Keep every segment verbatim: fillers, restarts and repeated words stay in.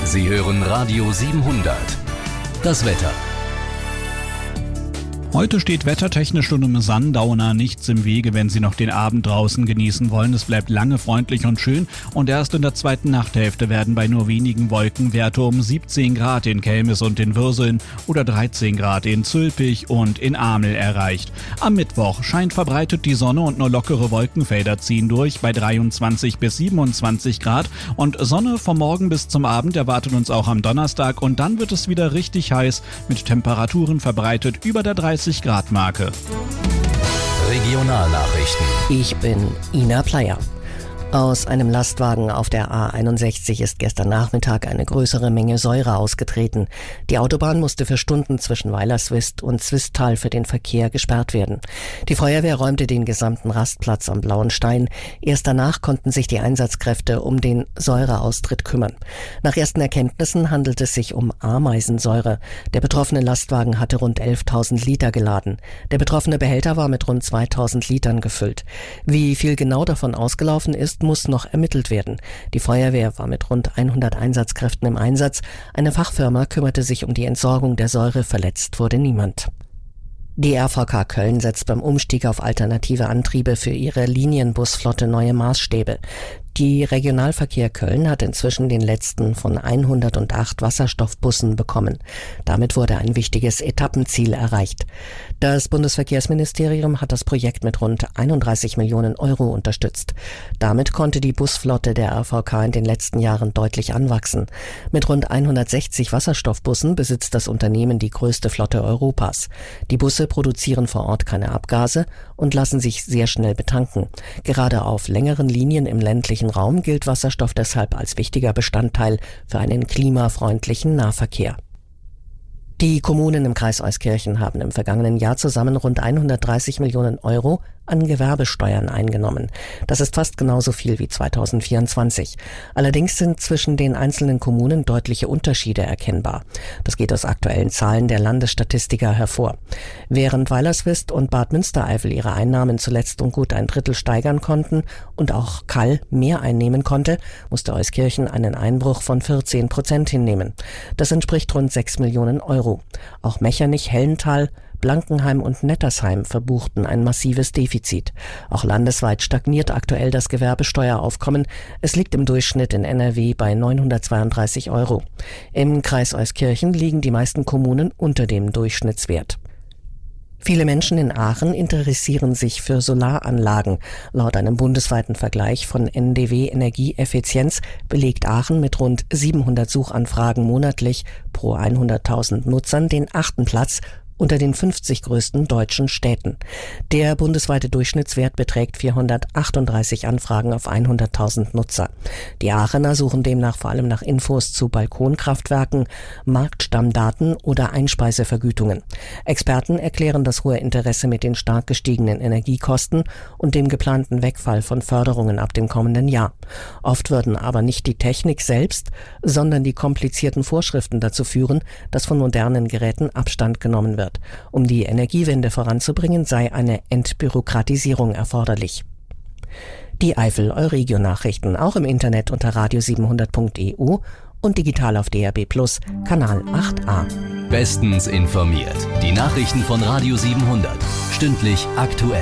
Sie hören Radio siebenhundert. Das Wetter. Heute steht wettertechnisch und im Sundowner nichts im Wege, wenn Sie noch den Abend draußen genießen wollen. Es bleibt lange freundlich und schön und erst in der zweiten Nachthälfte werden bei nur wenigen Wolken Werte um siebzehn Grad in Kelmis und in Würseln oder dreizehn Grad in Zülpich und in Amel erreicht. Am Mittwoch scheint verbreitet die Sonne und nur lockere Wolkenfelder ziehen durch bei dreiundzwanzig bis siebenundzwanzig Grad und Sonne vom Morgen bis zum Abend erwartet uns auch am Donnerstag und dann wird es wieder richtig heiß mit Temperaturen verbreitet über der dreißig Grad Marke. Regionalnachrichten. Ich bin Ina Pleyer. Aus einem Lastwagen auf der A einundsechzig ist gestern Nachmittag eine größere Menge Säure ausgetreten. Die Autobahn musste für Stunden zwischen Weilerswist und Zwistal für den Verkehr gesperrt werden. Die Feuerwehr räumte den gesamten Rastplatz am Blauen Stein. Erst danach konnten sich die Einsatzkräfte um den Säureaustritt kümmern. Nach ersten Erkenntnissen handelt es sich um Ameisensäure. Der betroffene Lastwagen hatte rund elftausend Liter geladen. Der betroffene Behälter war mit rund zweitausend Litern gefüllt. Wie viel genau davon ausgelaufen ist, muss noch ermittelt werden. Die Feuerwehr war mit rund hundert Einsatzkräften im Einsatz. Eine Fachfirma kümmerte sich um die Entsorgung der Säure. Verletzt wurde niemand. Die R V K Köln setzt beim Umstieg auf alternative Antriebe für ihre Linienbusflotte neue Maßstäbe. Die Regionalverkehr Köln hat inzwischen den letzten von hundertacht Wasserstoffbussen bekommen. Damit wurde ein wichtiges Etappenziel erreicht. Das Bundesverkehrsministerium hat das Projekt mit rund einunddreißig Millionen Euro unterstützt. Damit konnte die Busflotte der R V K in den letzten Jahren deutlich anwachsen. Mit rund hundertsechzig Wasserstoffbussen besitzt das Unternehmen die größte Flotte Europas. Die Busse produzieren vor Ort keine Abgase und lassen sich sehr schnell betanken. Gerade auf längeren Linien im ländlichen Raum gilt Wasserstoff deshalb als wichtiger Bestandteil für einen klimafreundlichen Nahverkehr. Die Kommunen im Kreis Euskirchen haben im vergangenen Jahr zusammen rund hundertdreißig Millionen Euro an Gewerbesteuern eingenommen. Das ist fast genauso viel wie zweitausendvierundzwanzig. Allerdings sind zwischen den einzelnen Kommunen deutliche Unterschiede erkennbar. Das geht aus aktuellen Zahlen der Landesstatistiker hervor. Während Weilerswist und Bad Münstereifel ihre Einnahmen zuletzt um gut ein Drittel steigern konnten und auch Kall mehr einnehmen konnte, musste Euskirchen einen Einbruch von vierzehn Prozent hinnehmen. Das entspricht rund sechs Millionen Euro. Auch Mechernich, Hellental, Blankenheim und Nettersheim verbuchten ein massives Defizit. Auch landesweit stagniert aktuell das Gewerbesteueraufkommen. Es liegt im Durchschnitt in N R W bei neunhundertzweiunddreißig Euro. Im Kreis Euskirchen liegen die meisten Kommunen unter dem Durchschnittswert. Viele Menschen in Aachen interessieren sich für Solaranlagen. Laut einem bundesweiten Vergleich von N D W Energieeffizienz belegt Aachen mit rund siebenhundert Suchanfragen monatlich pro hunderttausend Nutzern den achten Platz unter den fünfzig größten deutschen Städten. Der bundesweite Durchschnittswert beträgt vierhundertachtunddreißig Anfragen auf hunderttausend Nutzer. Die Aachener suchen demnach vor allem nach Infos zu Balkonkraftwerken, Marktstammdaten oder Einspeisevergütungen. Experten erklären das hohe Interesse mit den stark gestiegenen Energiekosten und dem geplanten Wegfall von Förderungen ab dem kommenden Jahr. Oft würden aber nicht die Technik selbst, sondern die komplizierten Vorschriften dazu führen, dass von modernen Geräten Abstand genommen wird. Um die Energiewende voranzubringen, sei eine Entbürokratisierung erforderlich. Die Eifel-Euregio-Nachrichten auch im Internet unter radio siebenhundert punkt e u und digital auf D R B Plus, Kanal acht a. Bestens informiert. Die Nachrichten von Radio siebenhundert. Stündlich aktuell.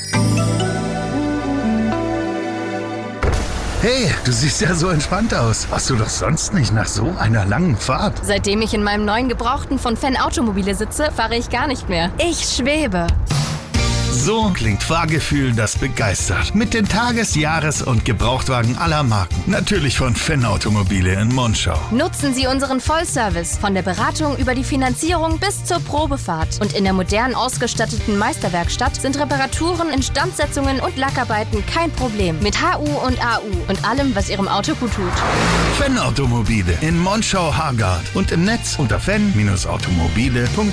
Hey, du siehst ja so entspannt aus. Warst du doch sonst nicht nach so einer langen Fahrt? Seitdem ich in meinem neuen Gebrauchten von Fenn Automobile sitze, fahre ich gar nicht mehr. Ich schwebe. So klingt Fahrgefühl, das begeistert. Mit den Tages-, Jahres- und Gebrauchtwagen aller Marken. Natürlich von Fenn Automobile in Monschau. Nutzen Sie unseren Vollservice von der Beratung über die Finanzierung bis zur Probefahrt. Und in der modern ausgestatteten Meisterwerkstatt sind Reparaturen, Instandsetzungen und Lackarbeiten kein Problem. Mit H U und A U und allem, was Ihrem Auto gut tut. Fenn Automobile in Monschau-Hargard und im Netz unter fenn Bindestrich automobile punkt